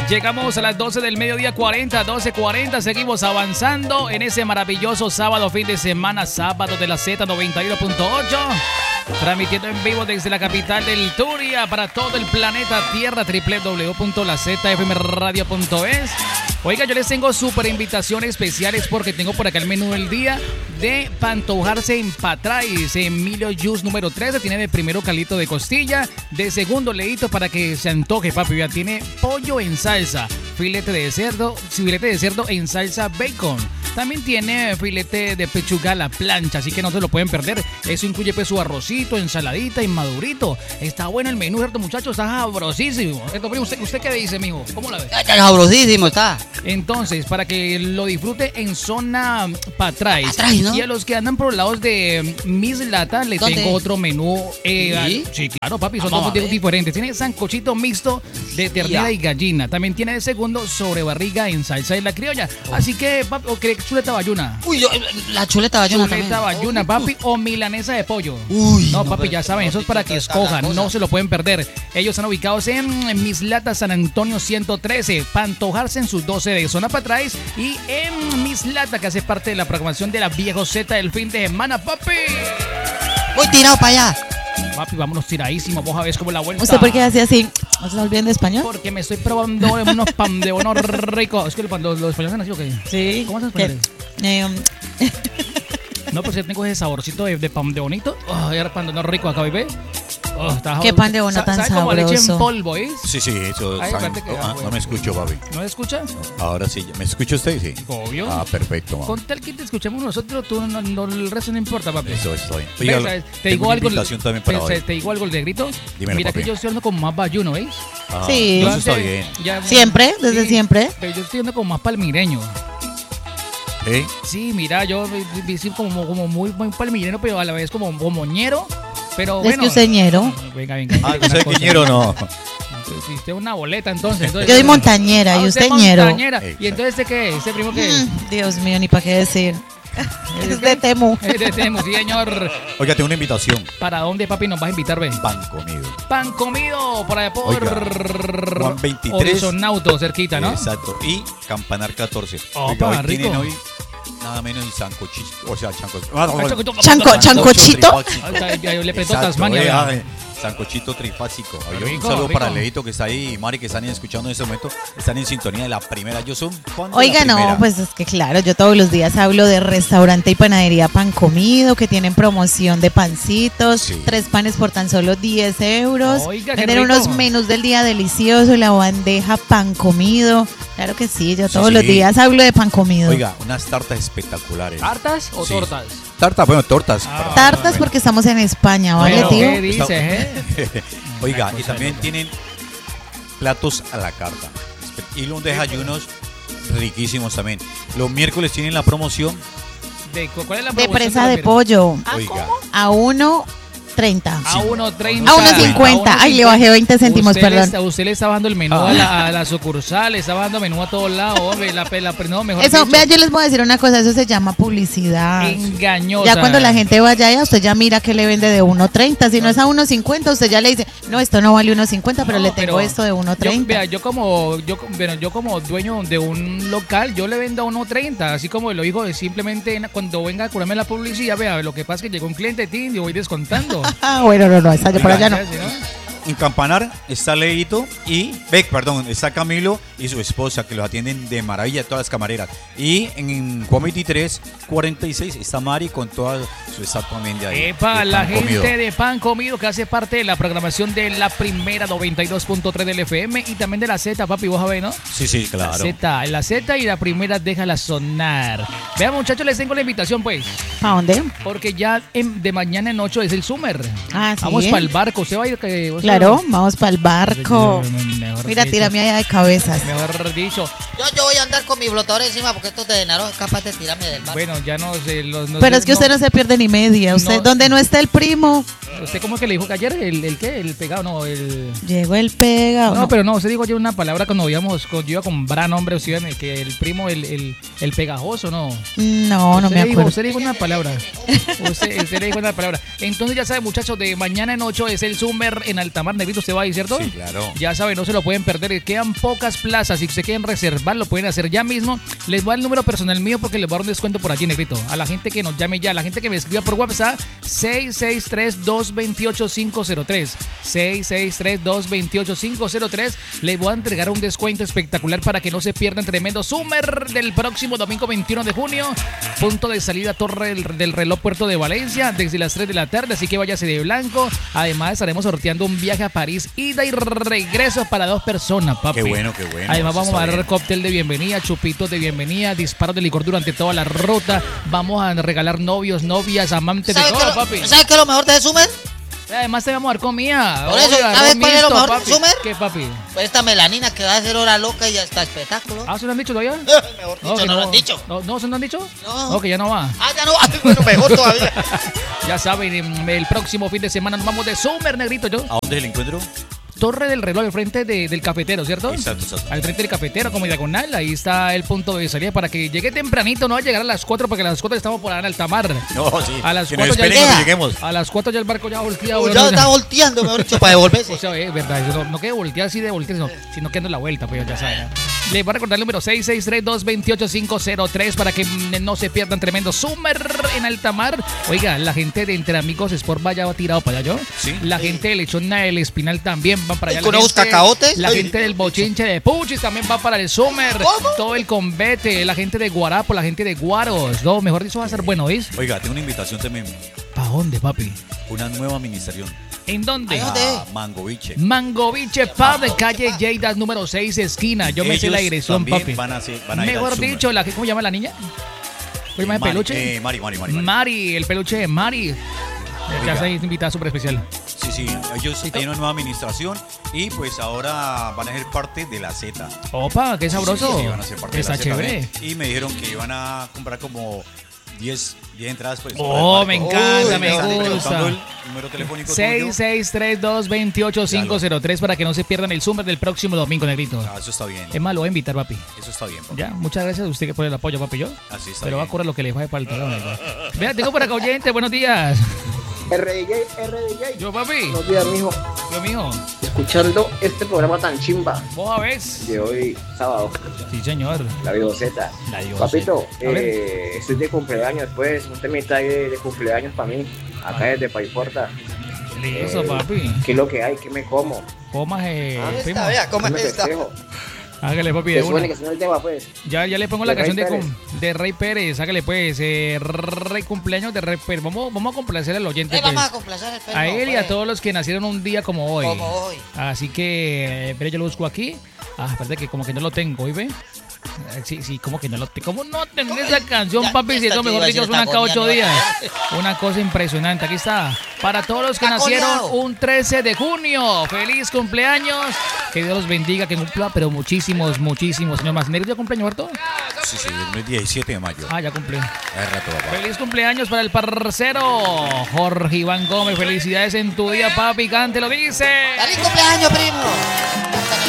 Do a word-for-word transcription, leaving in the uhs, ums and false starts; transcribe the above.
Llegamos a las doce del mediodía, cuarenta, doce cuarenta. Seguimos avanzando en ese maravilloso sábado, fin de semana, sábado de la Z noventa y uno punto ocho. Transmitiendo en vivo desde la capital del Turia para todo el planeta Tierra, doble u doble u doble u punto la z f m radio punto es. Oiga, yo les tengo súper invitaciones especiales porque tengo por acá el menú del día de pantojarse en Patrais. Emilio Jus número trece tiene de primero calito de costilla, de segundo leíto para que se antoje, papi. Ya tiene pollo en salsa, filete de cerdo, filete de cerdo en salsa bacon. También tiene filete de pechuga a la plancha, así que no se lo pueden perder. Eso incluye pues su arrocito, ensaladita y madurito. Está bueno el menú, ¿cierto, muchachos? Está sabrosísimo. ¿Usted, ¿Usted qué dice, mijo? ¿Cómo la ve? Está sabrosísimo, está. Entonces, para que lo disfrute en zona Patrais. Patrais, ¿no? Y a los que andan por los lados de Mislata, le ¿Dónde? tengo otro menú. Eh, ¿Sí? sí, claro, papi, son Vamos dos a ver. diferentes. Tiene sancochito mixto de ternera Ya. y gallina. También tiene de segundo sobrebarriga en salsa de la criolla. Así que, papi, ¿o cree chuleta bayuna? Uy, yo, la chuleta bayuna también. Chuleta bayuna, papi, o milanesa de pollo. Uy, no, no, papi, pero ya saben, eso es para que escojan, no se lo pueden perder. Ellos están ubicados en Mislata, San Antonio ciento trece, pantojarse en sus doce de zona Patrais y en Mislata, que hace parte de la programación de la Viejo Z del fin de semana, papi. Voy tirado para allá. Papi, vámonos tiradísimos, vos a ver cómo la vuelta. ¿Usted por qué hace así? ¿No se olviden de español? Porque me estoy probando unos pan de bono ricos. Es que los, los españoles son así, ¿o qué? Sí. ¿Cómo son los españoles? Eh, um, No, pero si tengo ese saborcito de, de pan de bonito. Oh, y ahora pan de bono rico acá, ¿ves? Oh, está ¿Qué pan de bono Sa- tan ¿sabe como leche en sabroso? polvo, ¿eh? Sí, sí, eso. Ay, saben- espérate que- ah, ah, no bueno. me escucho, papi. ¿No me escucha? Ahora sí. ¿Me escucha usted? Sí. Obvio. Ah, perfecto, mamá. Con tal que te escuchemos nosotros, tú no, no- el resto no importa, papi. Eso está bien. Ve, Oiga, ¿sabes? te tengo digo una algo. invitación también para te, hoy. te digo algo el negrito. Dímelo, Mira papi. que yo estoy andando como más bayuno, ¿veis? Ah, Sí. Eso Yo está antes- bien. ya- ¿Siempre? ¿Desde sí, siempre? Pero yo estoy andando como más palmireño. ¿Eh? Sí, mira, yo vi sí, como, como muy, muy palmireño, pero a la vez como moñero. Pero Es bueno. que usted ñero. Venga, venga. Ah, venga, ¿usted una es cosa. quiñero o no? Si usted es una boleta, entonces. entonces Yo soy montañera Ah, y usted es ñero. montañera. Exacto. ¿Y entonces este qué es? ¿Este primo qué es? Mm, Dios mío, ni para qué decir. Es de Temu. Es de Temu, sí, señor. Oiga, tengo una invitación. ¿Para dónde, papi, nos vas a invitar, ven? Pan comido. Pan comido por allá por Oiga, Juan veintitrés. Horizonauto, cerquita, ¿no? Exacto. Y Campanar catorce. Opa, Oiga, hoy rico. tienen hoy nada menos el sancochito. O sea, chanco. Chanco- chancochito. Ay, yo le preto Exacto, Tasmania. eh, ¿verdad? ah, eh, sancochito trifásico. Oiga, Rico, un saludo rico. para Leito que está ahí y Mari que están escuchando en este momento. Están en sintonía de la primera. Yo soy un fan de Oiga, la primera. no, pues es que claro, yo todos los días hablo de restaurante y panadería Pan Comido, que tienen promoción de pancitos, Sí. tres panes por tan solo diez euros, Oiga, qué venden rico. unos menús del día delicioso, la bandeja Pan Comido, claro que sí, yo Sí, todos los sí. días hablo de Pan Comido. Oiga, unas tartas espectaculares. ¿Tartas o Sí. tortas? Tartas, bueno, tortas. Ah, perdón. Tartas bueno. porque estamos en España, ¿vale, Bueno, tío? ¿qué dices, eh? Oiga, Una y cosa también loca. tienen platos a la carta. Y los desayunos riquísimos también. Los miércoles tienen la promoción. De, ¿Cuál es la De promoción presa los de miércoles? pollo, Oiga, a uno treinta. A uno treinta. A uno cincuenta. Ay, le bajé veinte céntimos, usted perdón. Le está, usted le está dando el menú Ah. a, la, a la sucursal, le está dando menú a todos lados, hombre. La, la, no, mejor Eso, dicho, vea, yo les voy a decir una cosa, eso se llama publicidad. engañosa. Ya cuando la gente vaya allá, usted ya mira que le vende de uno treinta. Si no es a uno cincuenta, usted ya le dice, no, esto no vale uno cincuenta, pero No, le tengo pero esto de uno Yo, treinta. vea, yo como yo, bueno, yo como dueño de un local, yo le vendo a uno treinta, así como lo digo, simplemente en- cuando venga a curarme la publicidad, vea, lo que pasa es que llegó un cliente tin y voy descontando. Ah, bueno, no, no, esa yo por allá no. ¿Sí, no? en Campanar está Leito y, Beck, perdón, está Camilo y su esposa que los atienden de maravilla, todas las camareras. Y en Juan veintitrés, cuarenta y seis está Mari con toda su staff también de ahí. Epa, de la pan gente comido. de Pan Comido que hace parte de la programación de la primera noventa y dos punto tres del F M y también de la Z, papi, vos sabés, ¿no? Sí, sí, La claro. Z, la Z y la primera déjala sonar. Vean, muchachos, les tengo la invitación, pues. ¿A dónde? Porque ya en- de mañana en ocho es el Summer. Ah, sí. Vamos para el barco. ¿Usted va a ir? Que, o sea, Claro, vamos para el barco. Mejor Mira, dicho, tírame allá de cabezas. Mejor dicho. Yo, yo voy a andar con mi flotador encima porque estos de enero es capaz de tirarme del barco. Bueno, ya no sé. Los, nos- Pero es que usted no se pierde ni media. Usted, No. donde no está el primo, ¿Usted cómo es que le dijo que ayer? ¿El, el qué? ¿El pegado? No, el... Llegó el pegado. No, No, pero no, usted dijo ayer una palabra cuando íbamos, con, yo iba con Bran, hombre, o sea, que el primo, el, el, el pegajoso, ¿no? no, no Usted me dijo- acuerdo. Usted dijo una palabra. Usted, usted le dijo una palabra. Entonces ya sabe, muchachos, de mañana en ocho es el Summer en Altamar, Negrito, usted va ahí, ¿cierto? Sí, claro. Ya sabe, no se lo pueden perder. Quedan pocas plazas. Si se quieren reservar, lo pueden hacer ya mismo. Les voy a dar el número personal mío porque les voy a dar un descuento por allí, Negrito. A la gente que nos llame ya, a la gente que me escriba por WhatsApp, seis seis tres, dos dos ocho, cinco cero tres. seis seis tres, dos dos ocho, cinco cero tres. Les voy a entregar un descuento espectacular para que no se pierdan tremendo Summer del próximo domingo veintiuno de junio. Punto de salida Torre del, del Reloj Puerto de Valencia desde las tres de la tarde, así que váyase de blanco. Además estaremos sorteando un viaje a París, ida y regreso para dos personas, papi. Qué bueno, qué bueno. Además Eso vamos está a dar bien. cóctel de bienvenida, chupitos de bienvenida, disparos de licor durante toda la ruta. Vamos a regalar novios, novias, amantes de ¿Sabes qué, todo, lo- papi. ¿Sabes qué es lo mejor de Sumer? Además te vamos a dar comida. Por eso, Oiga, ¿sabes arroz cuál es lo mixto, mejor de papi. Sumer? ¿Qué, papi? Pues esta melanina que va a hacer hora loca y hasta espectáculo. ¿Ah, se lo han dicho todavía? Mejor dicho, que no, lo han dicho. No, no, ¿se lo han dicho? No. No, que ya no va. Ah, ya no, bueno, mejor todavía. Ya saben, el próximo fin de semana nos vamos de Summer, Negrito, yo. ¿A dónde es el encuentro? Torre del Reloj al frente de- del cafetero, ¿cierto? Exacto, exacto. Al frente del cafetero, como diagonal, ahí está el punto de salida para que llegue tempranito, no va a llegar a las cuatro porque a las cuatro estamos por ahí en Altamar. No, sí. A las que nos cuatro ya esperen cuando llega. lleguemos. A las cuatro ya el barco ya volteado. Uy, bueno, ya está volteando, mejor dicho, para devolverse. O sea, es verdad, no, no que voltear así de voltear, sino, sino que dando la vuelta, pues ya saben. Les voy a recordar el número seis seis tres, dos dos ocho, cinco cero tres para que mm, no se pierdan tremendo Summer en Altamar. Oiga, la gente de Entre Amigos Sport vaya tirado para allá, ¿yo? Sí. La gente de Lechona del Espinal también va para allá. ¿Y La con unos gente- cacaotes? La Ay. gente del Bochinche de Puchis también va para el Summer. ¿Cómo? Todo el Convete, la gente de Guarapo, la gente de Guaros. No, mejor dicho, va a ser bueno, ¿veis? Oiga, tengo una invitación también. ¿Para dónde, papi? Una nueva administración. ¿En dónde? ¿A dónde? A Mangoviche. Mangoviche Pub de calle Lleidas número seis, esquina. Yo me sé Ellos la dirección, también papi. Van a, hacer- van a ir Mejor al Summer. dicho, la, ¿cómo se llama la niña? ¿Cómo se llama el Mari, peluche? eh, Mari, Mari, Mari, Mari. Mari, el peluche de Mari. Ya Oiga. se invitada súper especial. Sí, sí, ellos hay una nueva administración y pues ahora van a ser parte de la Z. Opa, qué sabroso. Sí, sí, van a ser parte Está de la Z chévere. también. Y me dijeron que iban a comprar como diez, diez entradas. Pues, Oh, para el me barco. encanta, Uy, me están gusta. preguntando el número telefónico tuyo. seis seis tres, dos dos ocho, cinco cero tres para que no se pierdan el Summer del próximo domingo, Negrito. Ah, eso está bien. Es más, lo voy a invitar, papi. Eso está bien. papi. Ya, muchas gracias a usted por el apoyo, papi. Yo. Así está Pero va a bien. cobrar lo que le falte para el talón. Vea, tengo por acá oyente, buenos días. R D J, R D J. Yo, papi. Buenos días, mijo. Yo, mijo. Escuchando este programa tan chimba Vos a ver. de hoy, sábado, Sí, señor. la Vidoceta. La Dios. Papito, A ver. eh, estoy de cumpleaños, pues, un temita de, de cumpleaños para mí, acá Ah. desde Paiporta. Listo, Eh, papi. ¿Qué es lo que hay? ¿Qué me como? Comas, eh, Ah, primo. Esta, vea, ¿cómo ¿Qué me es esta? festejo? Hágale, papi, de Se supone una. que suena el tema, pues. Ya, ya le pongo la de canción Rey de, cum- de Rey Pérez. Hágale, pues. Eh, Rey cumpleaños de Rey Pérez. Vamos, vamos a complacer al oyente, Eh, vamos a pues. complacer el perro. A él y a pues. todos los que nacieron un día como hoy. Como hoy. Así que, eh, pero yo lo busco aquí. Ah, espérate que como que no lo tengo, ¿y ve? Eh, Sí, sí, como que no lo tengo. ¿Cómo no tener esa canción, Ya, papi? Si esta eso te iba mejor a dicho decir, suena está cada ocho días. agoneando. Una cosa impresionante. Aquí está. Para todos los que Está nacieron coleado. un trece de junio. Feliz cumpleaños. Que Dios los bendiga, que cumpla, pero muchísimos, muchísimos, señor más. ¿Negro ya cumpleaños, Berto? Sí, sí, el diecisiete de mayo. Ah, ya cumple. Hace rato, papá. Feliz cumpleaños para el parcero Jorge Iván Gómez. Felicidades en tu día, papi. Cante, lo dice. ¡Feliz cumpleaños, primo!